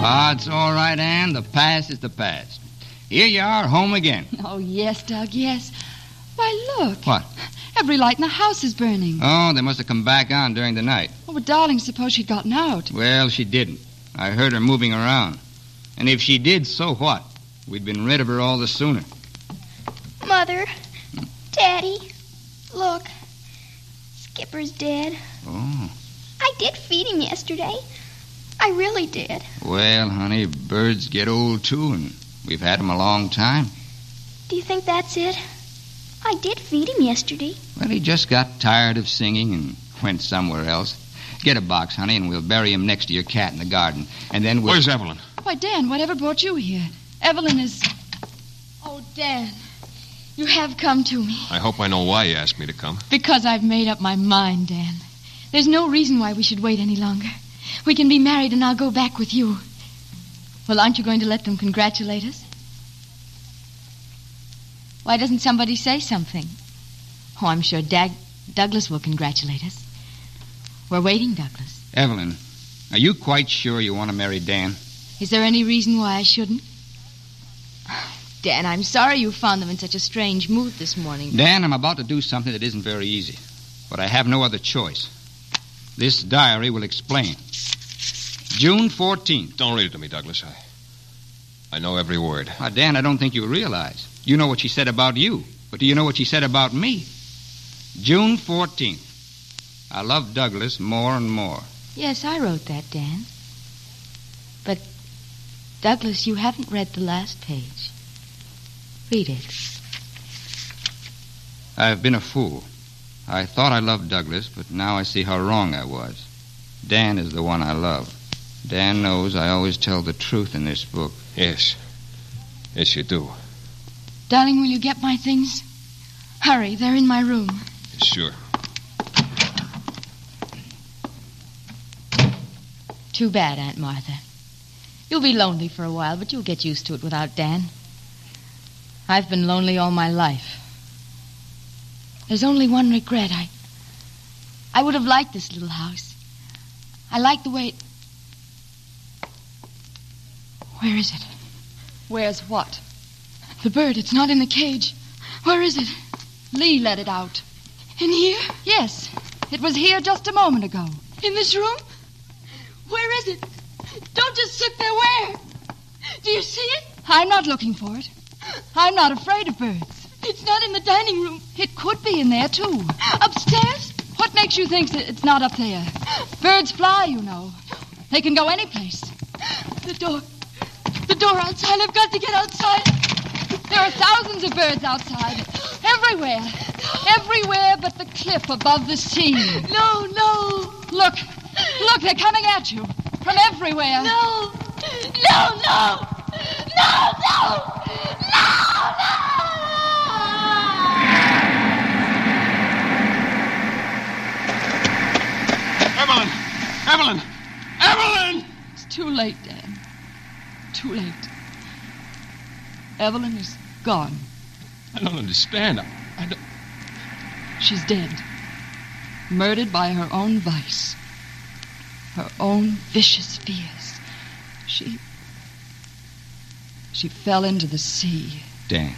Ah, it's all right, Ann. The past is the past. Here you are, home again. Oh, yes, Doug, yes. Why, look. What? Every light in the house is burning. Oh, they must have come back on during the night. Oh, but darling, suppose she'd gotten out. Well, she didn't. I heard her moving around. And if she did, so what? We'd been rid of her all the sooner. Mother, Daddy, look. Skipper's dead. Oh. I did feed him yesterday. I really did. Well, honey, birds get old, too, and we've had them a long time. Do you think that's it? I did feed him yesterday. Well, he just got tired of singing and went somewhere else. Get a box, honey, and we'll bury him next to your cat in the garden. And then we'll... Where's Evelyn? Why, Dan, whatever brought you here? Evelyn is... Oh, Dan, you have come to me. I hope I know why you asked me to come. Because I've made up my mind, Dan. There's no reason why we should wait any longer. We can be married and I'll go back with you. Well, aren't you going to let them congratulate us? Why doesn't somebody say something? Oh, I'm sure Douglas will congratulate us. We're waiting, Douglas. Evelyn, are you quite sure you want to marry Dan? Is there any reason why I shouldn't? Dan, I'm sorry you found them in such a strange mood this morning. Dan, I'm about to do something that isn't very easy. But I have no other choice. This diary will explain. June 14th. Don't read it to me, Douglas. I know every word. Dan, I don't think you realize. You know what she said about you. But do you know what she said about me? June 14th. I love Douglas more and more. Yes, I wrote that, Dan. But, Douglas, you haven't read the last page. Read it. I've been a fool. I thought I loved Douglas, but now I see how wrong I was. Dan is the one I love. Dan knows I always tell the truth in this book. Yes. Yes, you do. Darling, will you get my things? Hurry, they're in my room. Sure. Too bad, Aunt Martha. You'll be lonely for a while, but you'll get used to it without Dan. I've been lonely all my life. There's only one regret. I would have liked this little house. I like the way it... Where is it? Where's what? The bird. It's not in the cage. Where is it? Lee let it out. In here? Yes. It was here just a moment ago. In this room? Where is it? Don't just sit there. Where? Do you see it? I'm not looking for it. I'm not afraid of birds. It's not in the dining room. It could be in there, too. Upstairs? What makes you think that it's not up there? Birds fly, you know. They can go any place. The door outside. I've got to get outside. There are thousands of birds outside. Everywhere. Everywhere but the cliff above the sea. No. Look, they're coming at you. From everywhere. No. Evelyn! It's too late, Dan. Too late. Evelyn is gone. I don't understand. I don't... She's dead. Murdered by her own vice. Her own vicious fears. She fell into the sea. Dan.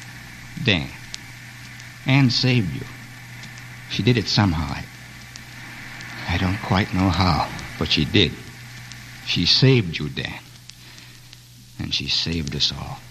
Anne saved you. She did it somehow. I don't quite know how, but she did. She saved you, Dan. And she saved us all.